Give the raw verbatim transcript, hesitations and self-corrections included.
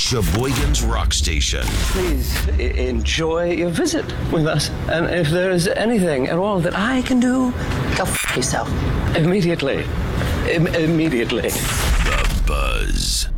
Sheboygan's Rock Station. Please I- enjoy your visit with us. And if there is anything at all that I can do, Go f*** yourself. immediately. Im- immediately. The Buzz.